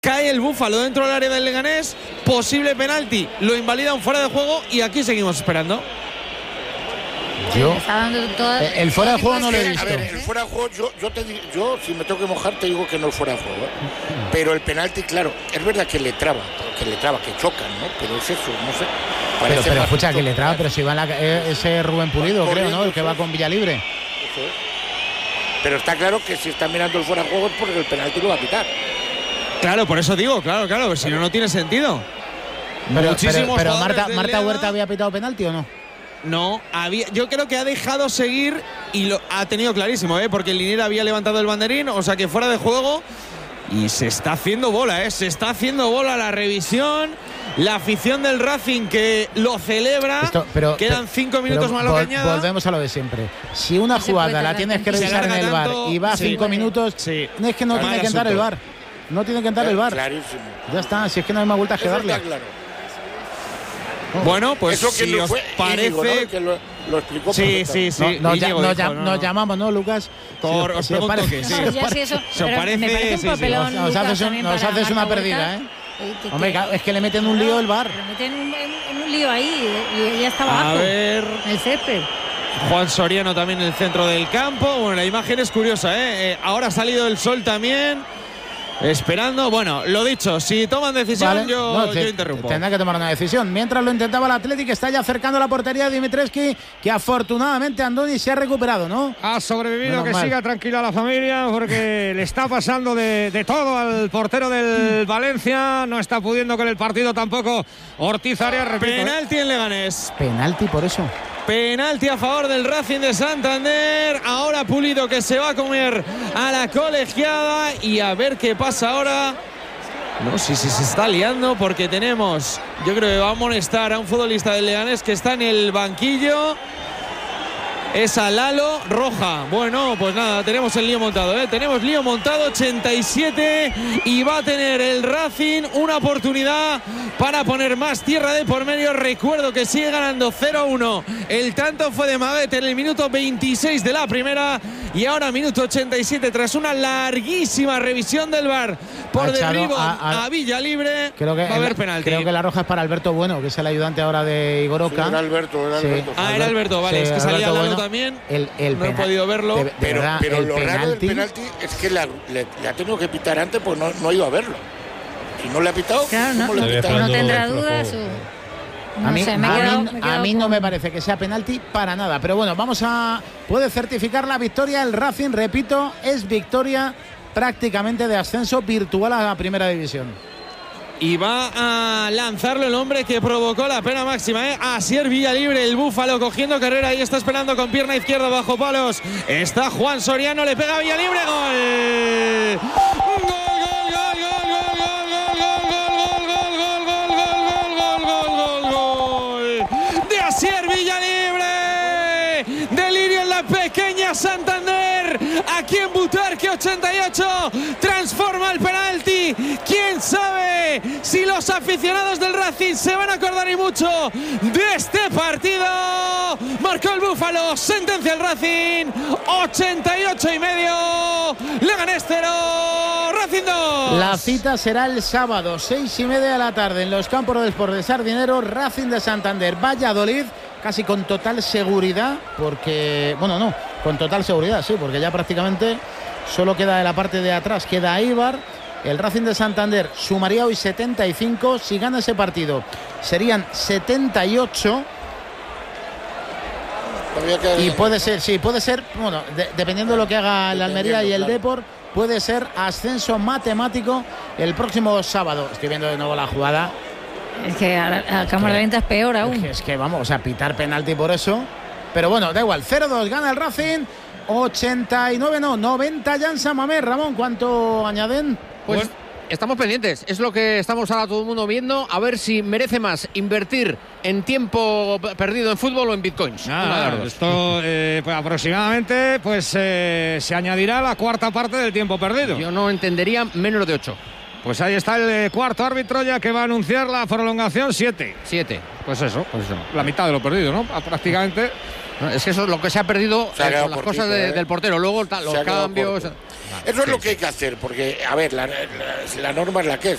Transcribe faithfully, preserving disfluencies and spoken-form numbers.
Cae el Búfalo dentro del área del Leganés, posible penalti, lo invalida un fuera de juego y aquí seguimos esperando. Yo, toda... el fuera de juego no lo he visto. A ver, el fuera de juego, yo, yo, te, yo si me tengo que mojar te digo que no es fuera de juego, ¿eh? Pero el penalti, claro, es verdad que le traba, que le traba, que chocan, ¿no? Pero es eso, no sé. Pero, pero escucha, que le traba, pero si va la, ese Rubén Pulido, creo, ¿no? El que va con Villalibre. Eso es. Pero está claro que si está mirando el fuera de juego es porque el penalti lo va a quitar. Claro, por eso digo, claro, claro, si no, no tiene sentido. Pero, pero, pero Marta, Marta Huerta había pitado penalti o no? No, había, yo creo que ha dejado seguir y lo ha tenido clarísimo, ¿eh? Porque el Liniers había levantado el banderín, o sea que fuera de juego. Y se está haciendo bola, ¿eh? Se está haciendo bola la revisión. La afición del Racing que lo celebra. Esto, pero, Quedan cinco minutos pero, más lo vol, que añada. Volvemos a lo de siempre. Si una jugada la tienes que revisar en el V A R y va a sí, cinco vale. minutos, sí. no es que no tiene que entrar el V A R. No tiene que entrar el V A R. Clarísimo. Ya está, si es que no hay más vueltas que darle. Claro. Bueno, pues eso que si no os fue parece Íñigo, ¿no? Que lo, lo explicó. Sí, sí, sí. No, no, Íñigo, no, dijo, no, no, nos no. llamamos, ¿no, Lucas? Por, os pregunto parece, que sí. No, ya sí, eso, ¿Se os parece? Me parece un sí, papelón, sí. Nos haces, un, nos haces una perdida, ¿eh? Que, que, Hombre, es que le meten un lío el V A R. Le meten un, en un lío ahí y ya estaba A abajo. ver. El césped. Juan Soriano también en el centro del campo. Bueno, la imagen es curiosa, ¿eh? eh ahora ha salido el sol también. Esperando, bueno, lo dicho, si toman decisión, vale. yo, no, te, yo interrumpo. Tendrá que tomar una decisión. Mientras lo intentaba el Athletic, está ya acercando la portería de Dimitrescu, que afortunadamente Andoni se ha recuperado, ¿no? Ha sobrevivido, Menos que mal. Siga tranquila la familia, porque le está pasando de, de todo al portero del Valencia. No está pudiendo con el partido tampoco Ortiz Arias, repito. Penalti en Leganés. Penalti por eso. Penalti a favor del Racing de Santander. Ahora Pulido que se va a comer a la colegiada y a ver qué pasa ahora. No sé si se está liando porque tenemos, yo creo que va a amonestar a un futbolista del Leganés que está en el banquillo. Es a Lalo, roja. Bueno, pues nada, tenemos el lío montado, ¿eh? Tenemos lío montado, ochenta y siete, y va a tener el Racing una oportunidad para poner más tierra de por medio. Recuerdo que sigue ganando cero a uno. El tanto fue de Maguete en el minuto veintiséis de la primera y ahora minuto ochenta y siete tras una larguísima revisión del V A R por derribo a, a, a Villalibre. Creo que va a haber penalti. Creo que la roja es para Alberto Bueno, que es el ayudante ahora de Igor Oca. Sí, era Alberto, era sí. Alberto. Ah, era Alberto, vale, sí, es que salía Lalo bueno. también. El, el no he podido verlo. De, de pero verdad, pero el lo penalti, raro del penalti es que la, le, le ha tenido que pitar antes, pues no, no ha ido a verlo. Si no le ha pitado, claro, ¿cómo no, le ha pitado? no tendrá dudas. O... No a mí, sé, me a quedado, mí, me a mí no con... me parece que sea penalti para nada. Pero bueno, vamos a... Puede certificar la victoria el Racing, repito, es victoria prácticamente de ascenso virtual a la primera división. Y va a lanzarlo el hombre que provocó la pena máxima, ¿eh? Asier Villalibre, el Búfalo cogiendo carrera y está esperando con pierna izquierda bajo palos. Está Juan Soriano, le pega a Villalibre, gol. Gol, gol, gol, gol, gol, gol, gol, gol, gol, gol, gol, gol, gol, gol de Asier Villalibre. Delirio en la pequeña Santander. Aquí en Butarque ochenta y ocho transforma el penalti. ¿Quién sabe si los aficionados del Racing se van a acordar y mucho de este partido? Marcó el Búfalo, sentencia el Racing, ochenta y ocho y medio, Leganés cero, Racing dos. La cita será el sábado, seis y media de la tarde, en los campos del Sport de Sardinero. Racing de Santander, Valladolid, casi con total seguridad, porque, bueno, no, con total seguridad, sí, porque ya prácticamente solo queda de la parte de atrás, queda Eibar. El Racing de Santander sumaría hoy setenta y cinco, si gana ese partido serían setenta y ocho. Y puede ser, sí, puede ser, bueno, de, dependiendo de lo que haga el Almería y el claro. Depor, puede ser ascenso matemático el próximo sábado. Estoy viendo de nuevo la jugada. Es que a, a cámara lenta es peor aún. Es que, es que vamos a pitar penalti por eso. Pero bueno, da igual, cero dos, gana el Racing. ochenta y nueve, no, noventa ya en San Mamés. Ramón, ¿cuánto añaden? Pues bueno. Estamos pendientes, es lo que estamos ahora todo el mundo viendo, a ver si merece más invertir en tiempo perdido en fútbol o en bitcoins. Ah, esto eh, pues aproximadamente pues eh, se añadirá la cuarta parte del tiempo perdido. Yo no entendería menos de ocho. Pues ahí está el eh, cuarto árbitro ya que va a anunciar la prolongación. Siete. Siete. Pues eso, Pues eso. la mitad de lo perdido, ¿no? Prácticamente. No, es que eso es lo que se ha perdido Se ha eh, quedado con las cortito, cosas de- ¿eh? del portero. Luego ta- los Se ha quedado cambios. corto. Vale, Eso es sí, lo que sí. hay que hacer, porque, a ver, la, la- la norma es la que es.